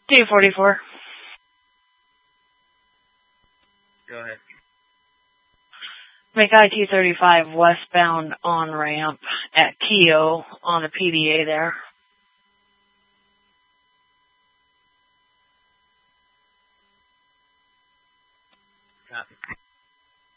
244. Go ahead. Make I-235 westbound on ramp at Keogh on the PDA there. Copy.